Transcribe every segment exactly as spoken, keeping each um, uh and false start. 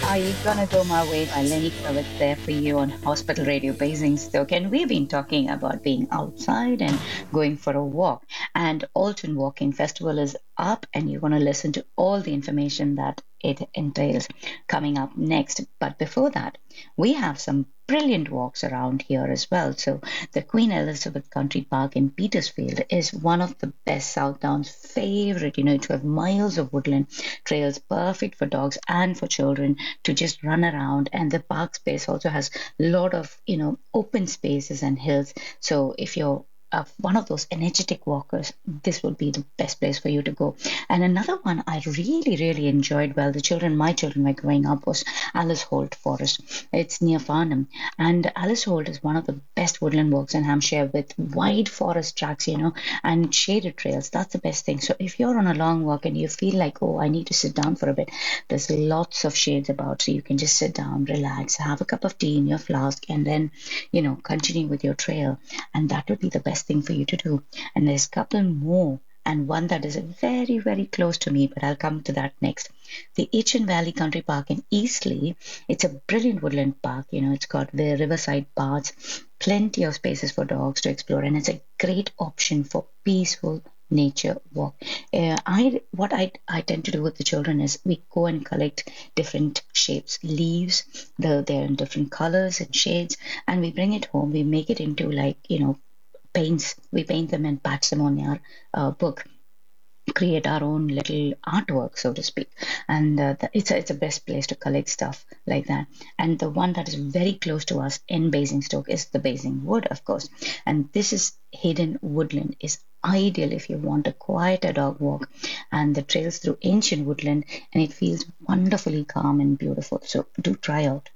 Are You Gonna Go My Way by Lenny Kravitz there for you on Hospital Radio Basingstoke. And we've been talking about being outside and going for a walk. And Alton Walking Festival is up, and you're going to listen to all the information that it entails coming up next. But before that, we have some brilliant walks around here as well. So the Queen Elizabeth Country Park in Petersfield is one of the best Southdowns favorite, you know, to have miles of woodland trails, perfect for dogs and for children to just run around. And the park space also has a lot of, you know, open spaces and hills. So if you're Uh, one of those energetic walkers, this would be the best place for you to go. And another one I really, really enjoyed while the children, my children were growing up, was Alice Holt Forest. It's near Farnham. And Alice Holt is one of the best woodland walks in Hampshire with wide forest tracks, you know, and shaded trails. That's the best thing. So if you're on a long walk and you feel like, oh, I need to sit down for a bit, there's lots of shades about. So you can just sit down, relax, have a cup of tea in your flask, and then, you know, continue with your trail. And that would be the best thing for you to do. And there's a couple more, and one that is very, very close to me, but I'll come to that next. The Itchen Valley Country Park in Eastleigh. It's a brilliant woodland park. You know, it's got the riverside paths, plenty of spaces for dogs to explore, and it's a great option for peaceful nature walk. Uh, I what I I tend to do with the children is we go and collect different shapes, leaves. The, they're in different colors and shades, and we bring it home. We make it into, like, you know, paints. We paint them and patch them on our uh, book, create our own little artwork, so to speak. And uh, the, it's a, it's a best place to collect stuff like that. And the one that is very close to us in Basingstoke is the Basing Wood, of course. And this is hidden woodland, is ideal if you want a quieter dog walk, and the trails through ancient woodland, and it feels wonderfully calm and beautiful. So do try out.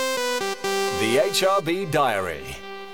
The H R B Diary.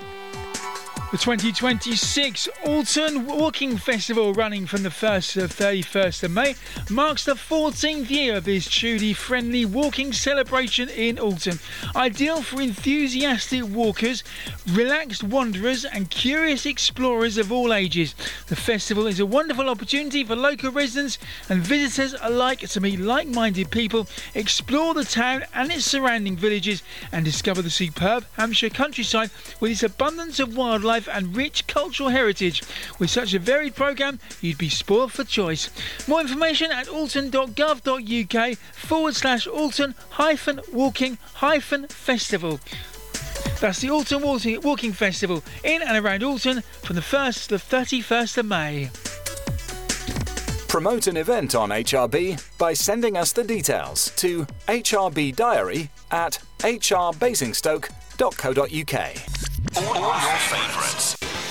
The twenty twenty-six Alton Walking Festival, running from the first to the thirty-first of May, marks the fourteenth year of this truly friendly walking celebration in Alton. Ideal for enthusiastic walkers, relaxed wanderers and curious explorers of all ages. The festival is a wonderful opportunity for local residents and visitors alike to meet like-minded people, explore the town and its surrounding villages, and discover the superb Hampshire countryside with its abundance of wildlife and rich cultural heritage. With such a varied programme, you'd be spoiled for choice. More information at alton.gov.uk forward slash Alton hyphen walking hyphen festival. That's the Alton Walking Festival in and around Alton from the first to the thirty-first of May. Promote an event on H R B by sending us the details to hrbdiary at h r basingstoke dot co dot uk. All your favourites.